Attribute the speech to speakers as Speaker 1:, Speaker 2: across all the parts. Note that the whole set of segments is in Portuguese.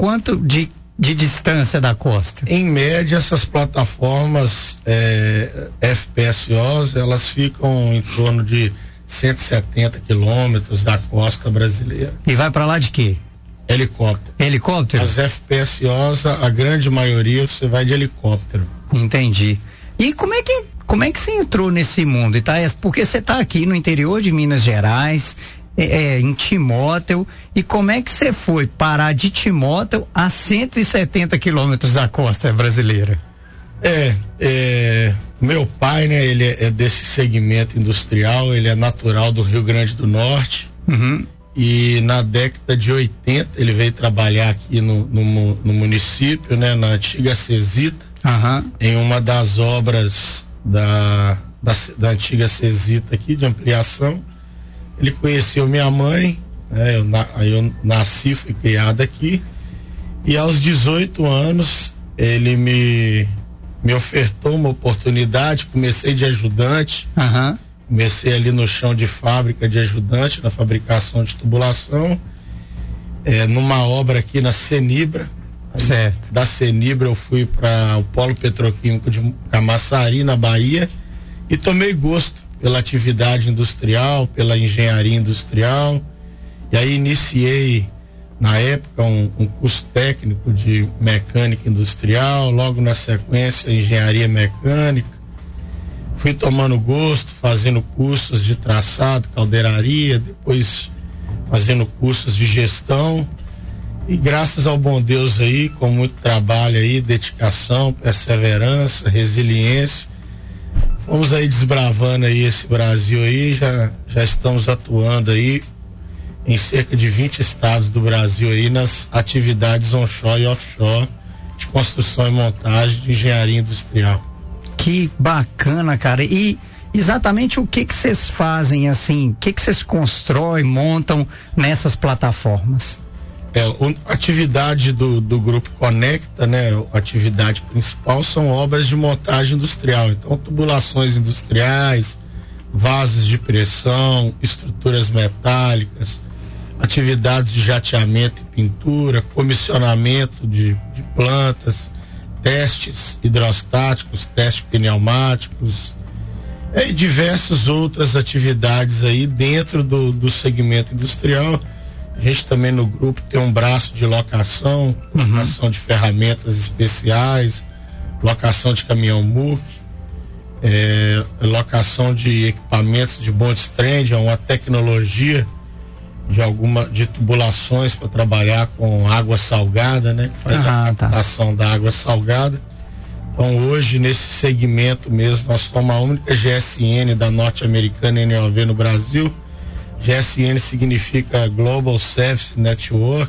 Speaker 1: quanto de distância da costa?
Speaker 2: Em média, essas plataformas FPSOs, elas ficam em torno de 170 quilômetros da costa brasileira.
Speaker 1: E vai para lá de quê?
Speaker 2: Helicóptero.
Speaker 1: Helicóptero?
Speaker 2: As FPSOs, a grande maioria, você vai de helicóptero.
Speaker 1: Entendi. E como é que você entrou nesse mundo, Itaes? Porque você está aqui no interior de Minas Gerais, em Timóteo, e como é que você foi parar de Timóteo a 170 quilômetros da costa brasileira?
Speaker 2: Meu pai, né, ele é desse segmento industrial, ele é natural do Rio Grande do Norte.
Speaker 1: Uhum.
Speaker 2: E na década de 80 ele veio trabalhar aqui no município, né, na antiga Cesita, em uma das obras da antiga Cesita aqui de ampliação. Ele conheceu minha mãe, né, eu nasci, fui criado aqui, e aos 18 anos ele me ofertou uma oportunidade. Comecei de ajudante, comecei ali no chão de fábrica de ajudante, na fabricação de tubulação, numa obra aqui na Cenibra.
Speaker 1: Certo.
Speaker 2: Da Cenibra eu fui para o Polo Petroquímico de Camaçari, na Bahia, e tomei gosto pela atividade industrial, pela engenharia industrial, e aí iniciei na época um curso técnico de mecânica industrial, logo na sequência engenharia mecânica. Fui tomando gosto, fazendo cursos de traçado, caldeiraria, depois fazendo cursos de gestão, e graças ao bom Deus aí, com muito trabalho aí, dedicação, perseverança, resiliência, fomos aí desbravando aí esse Brasil aí, já estamos atuando aí em cerca de 20 estados do Brasil aí nas atividades onshore e offshore de construção e montagem de engenharia industrial.
Speaker 1: Que bacana, cara. E exatamente o que vocês fazem assim? O que vocês constroem, montam nessas plataformas?
Speaker 2: A atividade do Grupo Conecta, né? A atividade principal são obras de montagem industrial. Então, tubulações industriais, vasos de pressão, estruturas metálicas, atividades de jateamento e pintura, comissionamento de plantas, testes hidrostáticos, testes pneumáticos, e diversas outras atividades aí dentro do segmento industrial. A gente também no grupo tem um braço de locação, locação de ferramentas especiais, locação de caminhão MUC, locação de equipamentos de bonde trend, é uma tecnologia de tubulações para trabalhar com água salgada, né? Que faz a captação da água salgada. Então hoje nesse segmento mesmo nós somos a única GSN da norte-americana NOV no Brasil. GSN significa Global Service Network,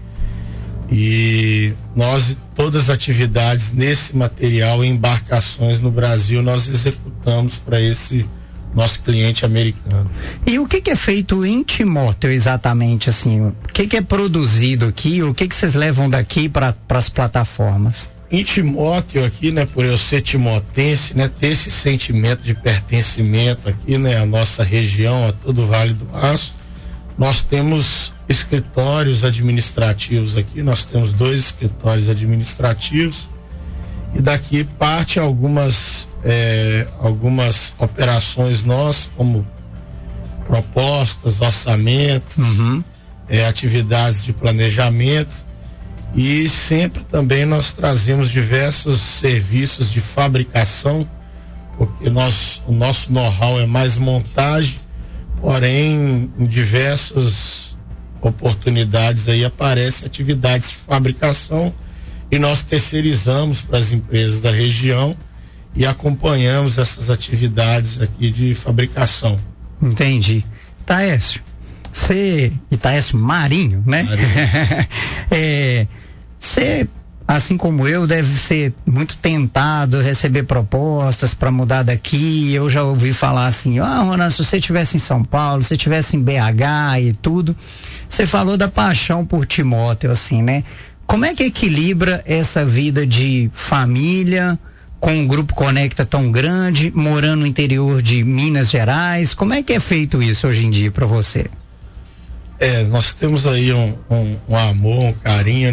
Speaker 2: e todas as atividades nesse material e embarcações no Brasil nós executamos para esse nosso cliente americano.
Speaker 1: E o que é feito em Timóteo exatamente, assim? O que é produzido aqui? O que vocês levam daqui para as plataformas?
Speaker 2: Em Timóteo aqui, né, por eu ser timotense, né, ter esse sentimento de pertencimento aqui, né, à nossa região, a todo o Vale do Aço, nós temos escritórios administrativos aqui, nós temos 2 escritórios administrativos, e daqui parte algumas operações nossas, como propostas, orçamentos, atividades de planejamento. E sempre também nós trazemos diversos serviços de fabricação, porque o nosso know-how é mais montagem, porém em diversas oportunidades aí aparecem atividades de fabricação, e nós terceirizamos para as empresas da região e acompanhamos essas atividades aqui de fabricação.
Speaker 1: Entendi. Taécio, Taécio Marinho, né? Marinho. Você, assim como eu, deve ser muito tentado receber propostas para mudar daqui. Eu já ouvi falar assim, Ronan, se você estivesse em São Paulo, se você estivesse em BH e tudo. Você falou da paixão por Timóteo, assim, né? Como é que equilibra essa vida de família com um Grupo Conecta tão grande, morando no interior de Minas Gerais? Como é que é feito isso hoje em dia para você?
Speaker 2: Nós temos aí um amor, um carinho, né?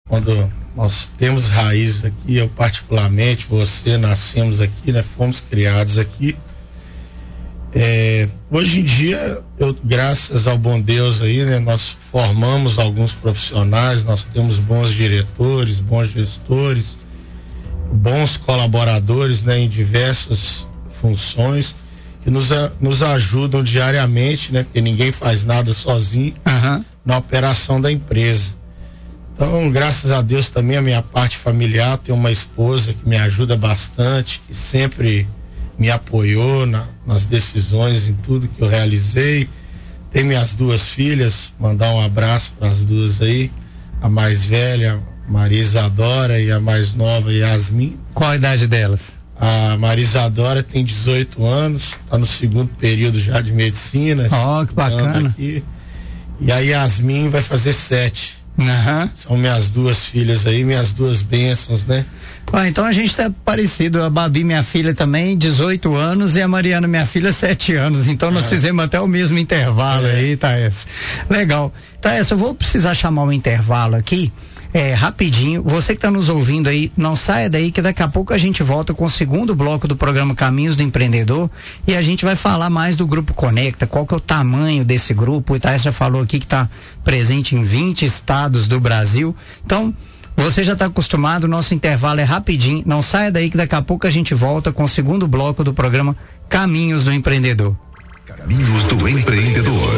Speaker 2: quando nós temos raízes aqui, eu particularmente, você, nascemos aqui, né? Fomos criados aqui. Hoje em dia, graças ao bom Deus aí, né? Nós formamos alguns profissionais, nós temos bons diretores, bons gestores, bons colaboradores, né? Em diversas funções que nos ajudam diariamente, né? Porque ninguém faz nada sozinho na operação da empresa. Então, graças a Deus também a minha parte familiar, tenho uma esposa que me ajuda bastante, que sempre me apoiou nas decisões, em tudo que eu realizei. Tenho minhas 2 filhas, mandar um abraço para as 2 aí, a mais velha, Maria Isadora, e a mais nova, Yasmin.
Speaker 1: Qual a idade delas?
Speaker 2: A Maria Isadora tem 18 anos, está no 2º período já de medicina.
Speaker 1: Que bacana.
Speaker 2: Aqui. E a Yasmin vai fazer 7. São minhas 2 filhas aí, minhas 2 bênçãos, né?
Speaker 1: Então a gente tá parecido, a Babi, minha filha também, 18 anos, e a Mariana, minha filha, 7 anos, então nós fizemos até o mesmo intervalo aí, Taes. Legal. Taes, eu vou precisar chamar um intervalo aqui, rapidinho. Você que está nos ouvindo aí, não saia daí, que daqui a pouco a gente volta com o 2º bloco do programa Caminhos do Empreendedor, e a gente vai falar mais do Grupo Conecta, qual que é o tamanho desse grupo. O Itaes já falou aqui que está presente em 20 estados do Brasil. Então, você já está acostumado, nosso intervalo é rapidinho, não saia daí que daqui a pouco a gente volta com o 2º bloco do programa Caminhos do Empreendedor.
Speaker 3: Caminhos do Empreendedor.